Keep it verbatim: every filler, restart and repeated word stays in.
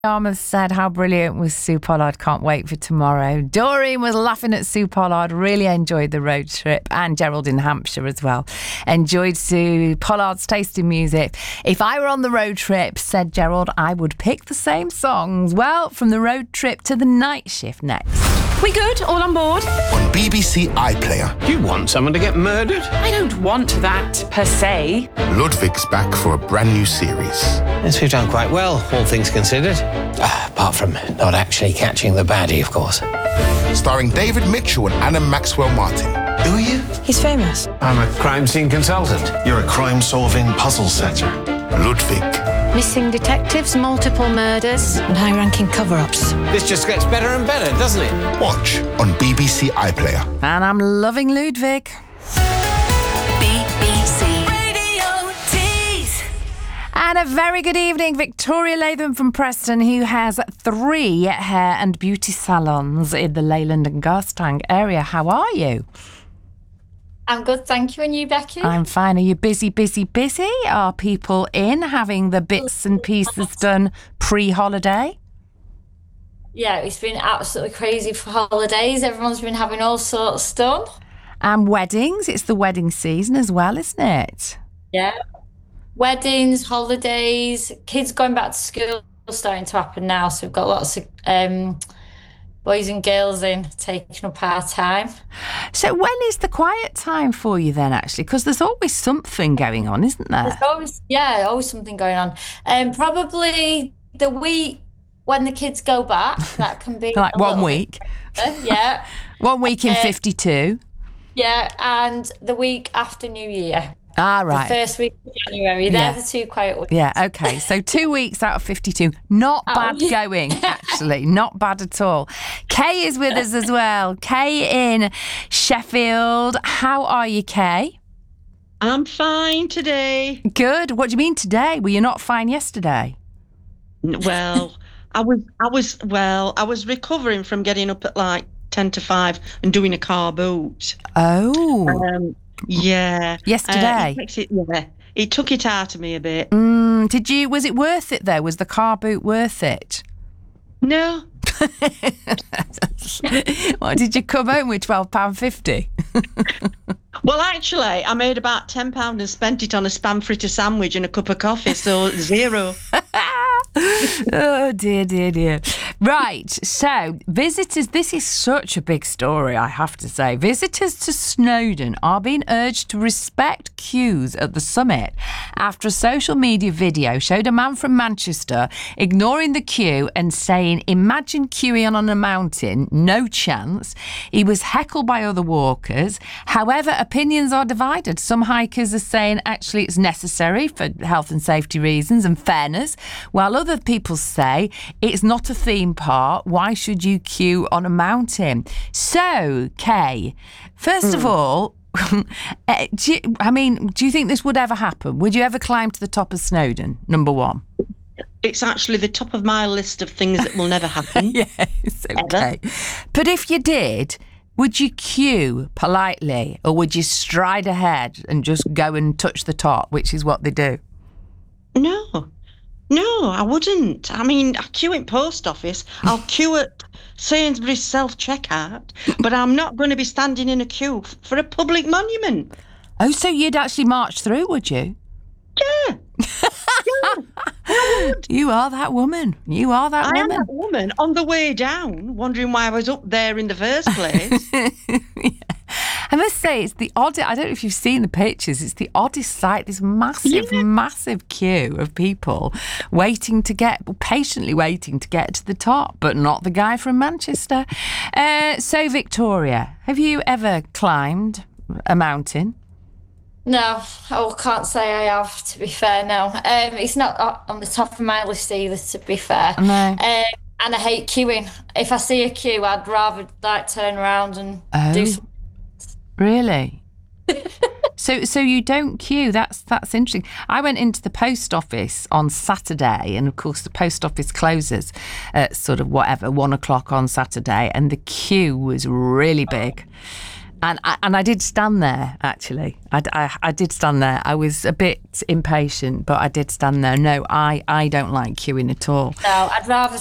Yarmouth said, how brilliant was Sue Pollard, can't wait for tomorrow. Doreen was laughing at Sue Pollard, really enjoyed the road trip, and Gerald in Hampshire as well. Enjoyed Sue Pollard's taste in music. If I were on the road trip, said Gerald, I would pick the same songs. Well, from the road trip to the night shift next. We good? All on board? On B B C iPlayer. You want someone to get murdered? I don't want that, per se. Ludwig's back for a brand new series. Yes, we've done quite well, all things considered. Ah, apart from not actually catching the baddie, of course. Starring David Mitchell and Anna Maxwell Martin. Who are you? He's famous. I'm a crime scene consultant. You're a crime-solving puzzle setter. Ludwig. Missing detectives, multiple murders, and high-ranking cover-ups. This just gets better and better, doesn't it? Watch on B B C iPlayer. And I'm loving Ludwig. B B C Radio Tees. And a very good evening, Victoria Latham from Preston, who has three hair and beauty salons in the Leyland and Garstang area. How are you? I'm good, thank you. And you, Becky? I'm fine. Are you busy, busy, busy? Are people in having the bits and pieces done pre-holiday? Yeah, it's been absolutely crazy for holidays. Everyone's been having all sorts done. And weddings. It's the wedding season as well, isn't it? Yeah. Weddings, holidays, kids going back to school starting to happen now. So we've got lots of um, boys and girls in taking up our time. So when is the quiet time for you then, actually? Because there's always something going on, isn't there? There's always, yeah, always something going on. Um, probably the week when the kids go back, that can be... Like a one little week. bit, yeah. One week in Uh, fifty-two. Yeah, and the week after New Year. Ah, right. The first week of January. They're Yeah. the two quiet weeks. Yeah, okay. So two weeks out of fifty-two. Not Oh, bad yeah. going, actually. Not bad at all. Kay is with us as well. Kay in Sheffield. How are you, Kay? I'm fine today. Good. What do you mean today? Were you not fine yesterday? Well, I was, I was, well, I was recovering from getting up at like ten to five and doing a car boot. Oh. Um, yeah. Yesterday? Uh, it, takes it, yeah. It took it out of me a bit. Mm, did you, was it worth it though? Was the car boot worth it? No. What, did you come home with twelve pounds fifty? Well, actually, I made about ten pounds and spent it on a spam fritter sandwich and a cup of coffee, so zero. Oh, dear, dear, dear. Right, so visitors, this is such a big story, I have to say. Visitors to Snowdon are being urged to respect queues at the summit after a social media video showed a man from Manchester ignoring the queue and saying, imagine queuing on a mountain, no chance. He was heckled by other walkers. However, opinions are divided. Some hikers are saying actually it's necessary for health and safety reasons and fairness, while other people say it's not a theme park. Why should you queue on a mountain? So, Kay, first mm. of all, uh, do you, I mean, do you think this would ever happen? Would you ever climb to the top of Snowdon, number one? It's actually the top of my list of things that will never happen. Yes, okay. Ever. But if you did, would you queue politely or would you stride ahead and just go and touch the top, which is what they do? No. No, I wouldn't. I mean, I queue in post office. I'll queue at Sainsbury's self-checkout, but I'm not going to be standing in a queue f- for a public monument. Oh, so you'd actually march through, would you? Yeah. Yeah. I would. You are that woman. You are that I woman. am that woman on the way down, wondering why I was up there in the first place. Yeah. I must say, it's the odd. I don't know if you've seen the pictures. It's the oddest sight. This massive, yeah. massive queue of people waiting to get, patiently waiting to get to the top, but not the guy from Manchester. Uh, so, Victoria, have you ever climbed a mountain? No, I can't say I have, to be fair, no. Um, it's not on the top of my list either, to be fair. No. Um, and I hate queuing. If I see a queue, I'd rather like turn around and oh, do something. Really? so so you don't queue. That's that's interesting. I went into the post office on Saturday, and of course the post office closes at sort of whatever, one o'clock on Saturday, and the queue was really big. And I, and I did stand there, actually. I, I, I did stand there. I was a bit impatient, but I did stand there. No, I, I don't like queuing at all. No, I'd rather